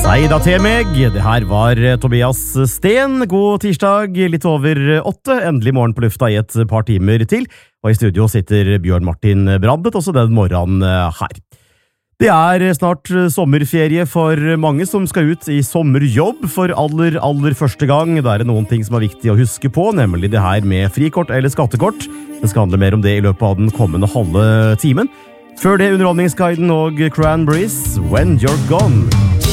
Hei da til meg, det her var Tobias Sten. God tirsdag, litt over 8. Endelig morgen på lufta i et par timer til. Og i studio sitter Bjørn Martin Brandet, også den morgenen her. Det er snart sommerferie for mange som skal ut i sommerjobb for aller første gang. Da er det noen ting som er viktig å huske på, nemlig det her med frikort eller skattekort. Det skal handle mer om det i løpet av den kommende halve timen. Før det, Underholdningsguiden og Cranberries, When You're Gone.